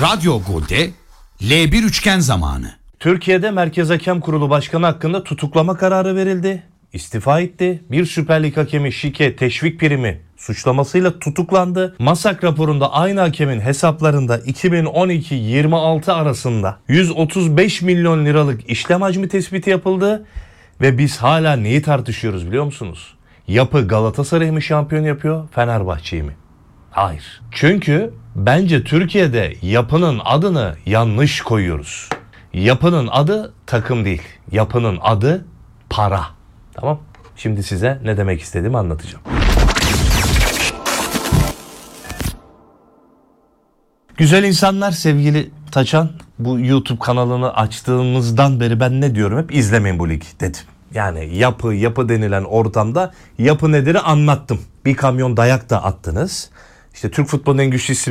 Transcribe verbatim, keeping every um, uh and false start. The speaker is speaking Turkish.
Radyo Gol'de L bir üçgen zamanı. Türkiye'de Merkez Hakem Kurulu Başkanı hakkında tutuklama kararı verildi. İstifa etti. Bir Süper Lig hakemi şike, teşvik primi suçlamasıyla tutuklandı. MASAK raporunda aynı hakemin hesaplarında iki bin on iki yirmi altı arasında yüz otuz beş milyon liralık işlem hacmi tespiti yapıldı. Ve biz hala neyi tartışıyoruz biliyor musunuz? Yapı Galatasaray'ı mı şampiyon yapıyor, Fenerbahçe'yi mi? Hayır. Çünkü bence Türkiye'de yapının adını yanlış koyuyoruz. Yapının adı takım değil. Yapının adı para. Tamam? Şimdi size ne demek istediğimi anlatacağım. Güzel insanlar, sevgili Taçan, bu YouTube kanalını açtığımızdan beri ben ne diyorum? Hep izlemeyin bu ligi dedim. Yani yapı yapı denilen ortamda yapı nedir'i anlattım. Bir kamyon dayak da attınız. İşte Türk futbolunun en güçlü